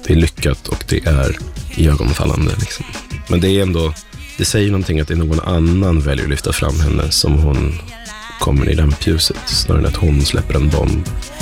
det är lyckat och det är ögonfallande liksom. Men det är ändå, det säger någonting att det är någon annan väljer att lyfta fram henne som hon kommer i rampljuset snarare än att hon släpper en bomb.